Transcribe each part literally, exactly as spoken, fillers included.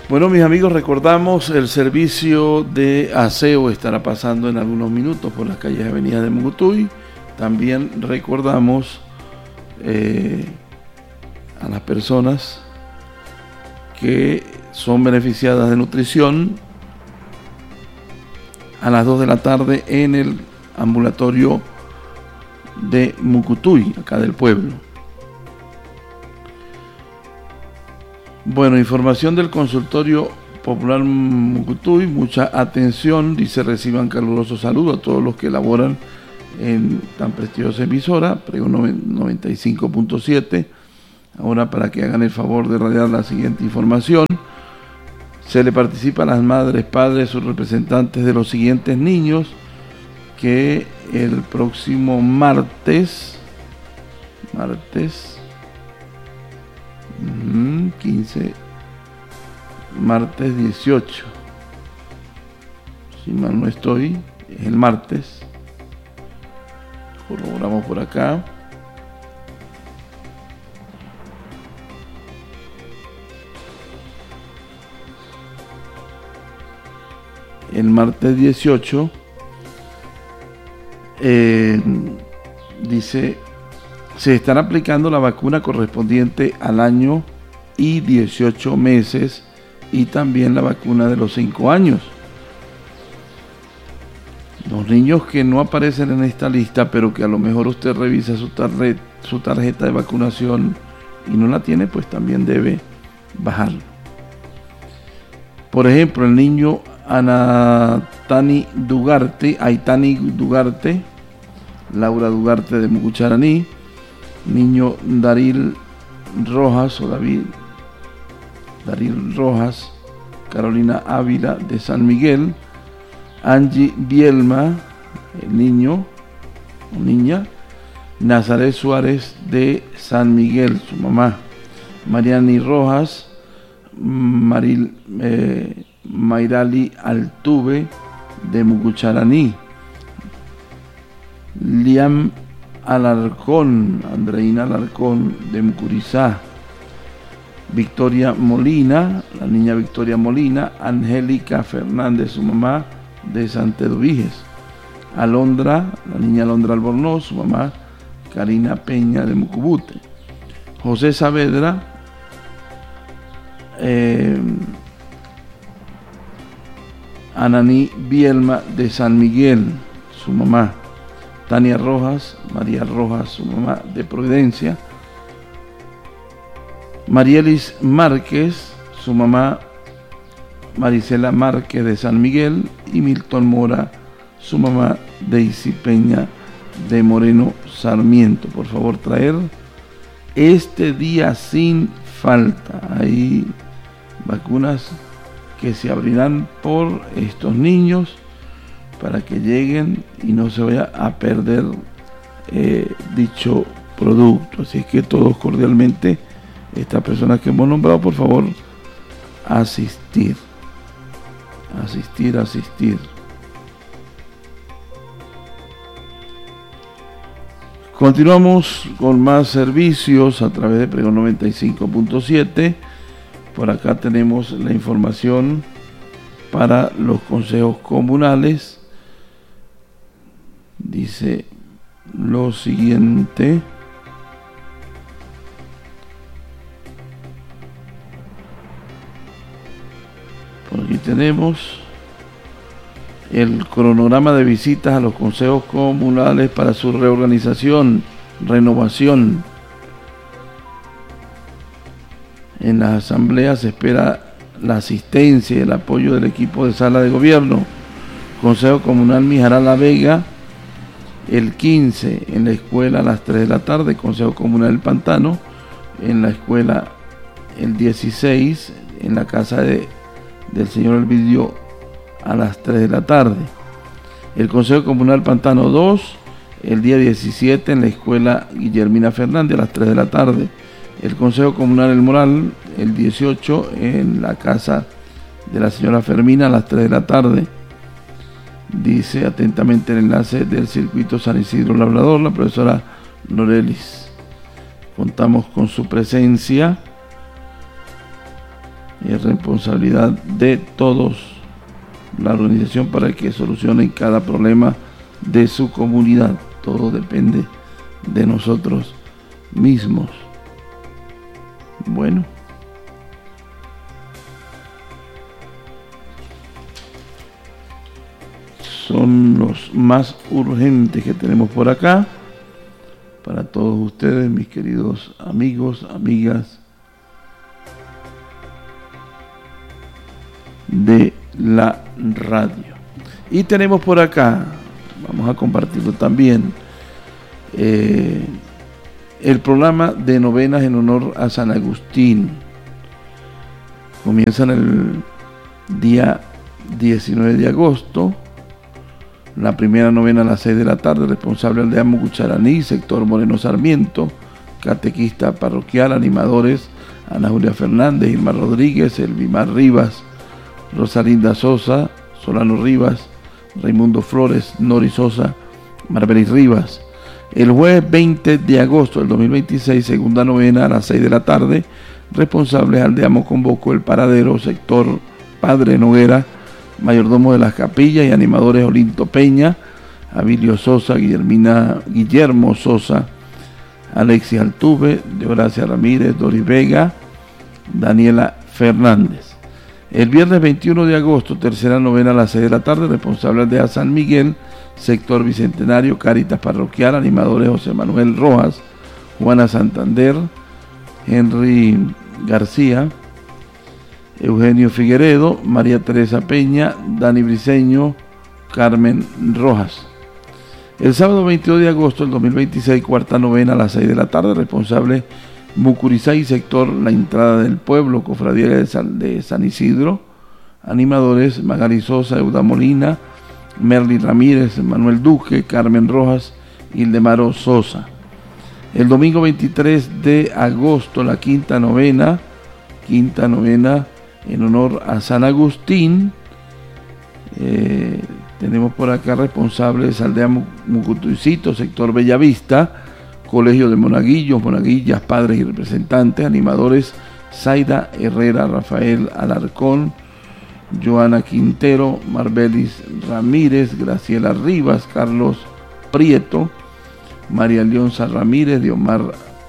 Bueno, mis amigos, recordamos el servicio de aseo estará pasando en algunos minutos por las calles y avenidas de Mucutuy. También recordamos eh, a las personas que son beneficiadas de nutrición a las dos de la tarde en el ambulatorio de Mucutuy, acá del pueblo. Bueno, información del consultorio popular Mucutuy, mucha atención, dice: reciban caluroso saludo a todos los que laboran en tan prestigiosa emisora, Pregón noventa y cinco punto siete. Ahora, para que hagan el favor de radiar la siguiente información, se le participa a las madres, padres, sus representantes de los siguientes niños, que el próximo martes, martes, quince, martes dieciocho, si mal no estoy, es el martes, corroboramos por acá. El martes dieciocho, eh, dice, se estará aplicando la vacuna correspondiente al año y dieciocho meses y también la vacuna de los cinco años. Los niños que no aparecen en esta lista, pero que a lo mejor usted revisa su, tarre, su tarjeta de vacunación y no la tiene, pues también debe bajarlo. Por ejemplo, el niño Anatani Dugarte, Aitani Dugarte, Laura Dugarte de Mucucharaní, niño Daril Rojas o David Daril Rojas, Carolina Ávila de San Miguel, Angie Bielma, el niño o niña, Nazaret Suárez de San Miguel, su mamá, Mariani Rojas, Maril, eh, Mayrali Altuve de Mucucharaní, Liam Alarcón, Andreina Alarcón de Mucurizá, Victoria Molina, la niña Victoria Molina, Angélica Fernández, su mamá, de Santeduviges, Alondra, la niña Alondra Albornoz, su mamá, Karina Peña de Mucubute, José Saavedra, eh, Ananí Bielma de San Miguel, su mamá, Tania Rojas, María Rojas, su mamá, de Providencia, Marielis Márquez, su mamá, Marisela Márquez de San Miguel, y Milton Mora, su mamá, Daisy Peña de Moreno Sarmiento. Por favor, traer este día sin falta. Hay vacunas que se abrirán por estos niños para que lleguen y no se vaya a perder eh, dicho producto. Así que todos cordialmente, estas personas que hemos nombrado, por favor, asistir, asistir, asistir. Continuamos con más servicios a través de Pregón noventa y cinco punto siete. Por acá tenemos la información para los consejos comunales. Dice lo siguiente: por aquí tenemos el cronograma de visitas a los consejos comunales para su reorganización, renovación. En las asambleas se espera la asistencia y el apoyo del equipo de sala de gobierno. Consejo Comunal Mijaral La Vega, el quince en la escuela a las tres de la tarde. Consejo Comunal El Pantano, en la escuela el dieciséis, en la casa de, del señor Elvidio a las tres de la tarde. El Consejo Comunal Pantano dos, el día diecisiete en la escuela Guillermina Fernández a las tres de la tarde. El Consejo Comunal El Moral, el dieciocho, en la casa de la señora Fermina a las tres de la tarde. Dice atentamente el enlace del circuito San Isidro Labrador, la profesora Norelis. Contamos con su presencia. Es responsabilidad de todos, la organización, para que solucionen cada problema de su comunidad. Todo depende de nosotros mismos. Bueno, son los más urgentes que tenemos por acá para todos ustedes, mis queridos amigos, amigas de la radio. Y tenemos por acá, vamos a compartirlo también, eh, el programa de novenas en honor a San Agustín. Comienzan el día diecinueve de agosto. La primera novena a las seis de la tarde, responsable aldea Mucucharaní, sector Moreno Sarmiento, catequista parroquial, animadores Ana Julia Fernández, Irma Rodríguez, Elvimar Rivas, Rosalinda Sosa, Solano Rivas, Raimundo Flores, Nori Sosa, Marbelis Rivas. El jueves veinte de agosto del dos mil veintiséis, segunda novena a las seis de la tarde, responsables aldea Moconvoco, El Paradero, sector Padre Noguera, mayordomo de las capillas, y animadores Olinto Peña, Abilio Sosa, Guillermina, Guillermo Sosa, Alexis Altuve, Deogracia Ramírez, Doris Vega, Daniela Fernández. El viernes veintiuno de agosto, tercera novena a las seis de la tarde, responsables de San Miguel, sector Bicentenario, Cáritas Parroquial, animadores José Manuel Rojas, Juana Santander, Henry García, Eugenio Figueredo, María Teresa Peña, Dani Briceño, Carmen Rojas. El sábado veintidós de agosto del dos mil veintiséis, cuarta novena a las seis de la tarde, responsable Mucurizay, sector La Entrada del Pueblo, Cofradía de San, de San Isidro, animadores Magali Sosa, Euda Molina, Merly Ramírez, Manuel Duque, Carmen Rojas, Ildemaro Sosa. El domingo veintitrés de agosto, la quinta novena, quinta novena en honor a San Agustín. Eh, tenemos por acá responsables Aldea Mucutuicito, sector Bellavista, Colegio de Monaguillos, Monaguillas, padres y representantes, animadores Zaida Herrera, Rafael Alarcón, Joana Quintero, Marbelis Ramírez, Graciela Rivas, Carlos Prieto, María Leonza Ramírez, Diomar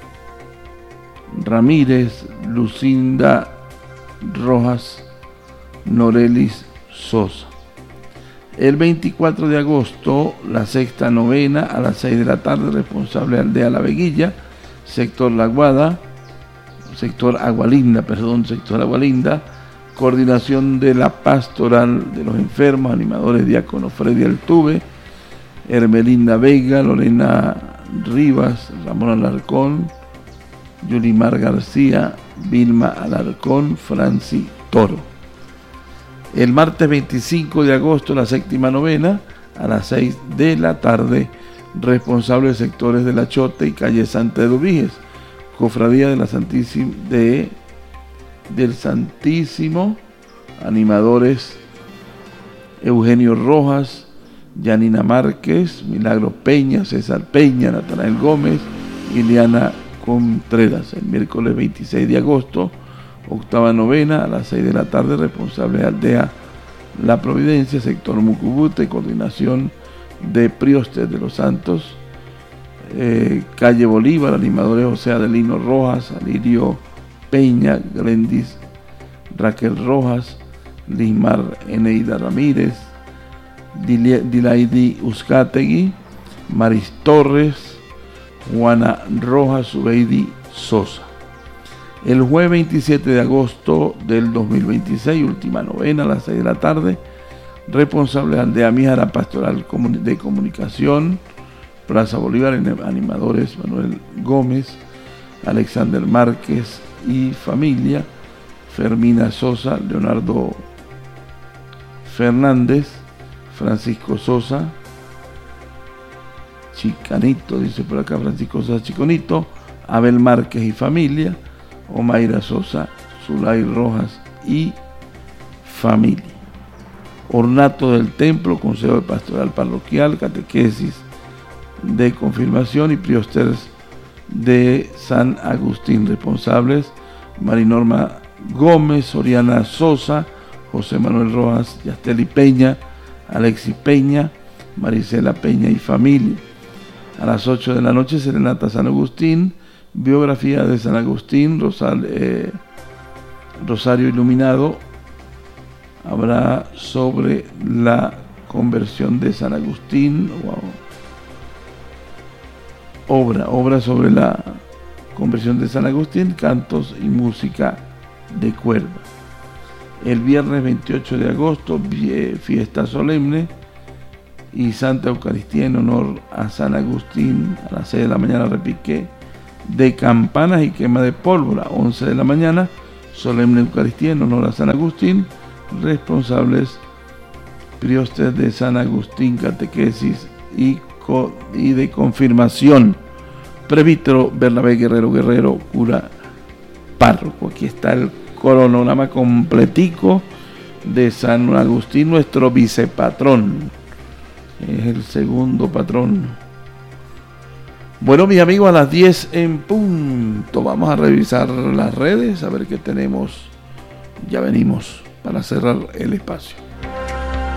Ramírez, Lucinda Rojas, Norelis Sosa. El veinticuatro de agosto, la sexta novena a las seis de la tarde, responsable aldea La Veguilla, sector La Guada, sector Agualinda, perdón, sector Agualinda, coordinación de la pastoral de los enfermos, animadores diácono Freddy Altuve, Hermelinda Vega, Lorena Rivas, Ramón Alarcón, Yulimar García, Vilma Alarcón, Franci Toro. El martes veinticinco de agosto, la séptima novena, a las seis de la tarde, responsables sectores de La Chote y calle Santa de Ubiges, Cofradía de la Santísima de, del Santísimo, animadores Eugenio Rojas, Yanina Márquez, Milagro Peña, César Peña, Natanael Gómez, Ileana Contreras. El miércoles veintiséis de agosto, octava novena a las seis de la tarde, responsable de aldea La Providencia, sector Mucubute, coordinación de Priostes de los Santos, eh, calle Bolívar, animadores José Adelino Rojas, Alirio Peña, Glendis Raquel Rojas, Lismar Eneida Ramírez, Dilaidi Uzcategui, Maris Torres, Juana Rojas, Zubeidi Sosa. El jueves veintisiete de agosto del dos mil veintiséis, última novena a las seis de la tarde, responsable aldea Míjara, pastoral de comunicación, Plaza Bolívar, animadores Manuel Gómez, Alexander Márquez y familia, Fermina Sosa, Leonardo Fernández, Francisco Sosa, Chicanito, dice por acá Francisco Sosa Chiconito, Abel Márquez y familia, Omaira Sosa, Zulay Rojas y familia. Ornato del templo, consejo de pastoral parroquial, catequesis de confirmación y priosters de San Agustín, responsables Marinorma Gómez, Soriana Sosa, José Manuel Rojas, Yasteli Peña, Alexis Peña, Marisela Peña y familia. A las ocho de la noche, Serenata San Agustín, biografía de San Agustín, Rosal, eh, Rosario Iluminado, habrá sobre la conversión de San Agustín, wow. obra, obra sobre la conversión de San Agustín, cantos y música de cuerda. El viernes veintiocho de agosto, fiesta solemne y Santa Eucaristía en honor a San Agustín. A las seis de la mañana, repique de campanas y quema de pólvora. once de la mañana, solemne Eucaristía en honor a San Agustín. Responsables priostes de San Agustín, catequesis y, co y de confirmación. Presbítero Bernabé Guerrero Guerrero, cura párroco. Aquí está el cronograma completico de San Agustín, nuestro vicepatrón. Es el segundo patrón. Bueno, mis amigos, a las diez en punto vamos a revisar las redes, a ver qué tenemos. Ya venimos para cerrar el espacio.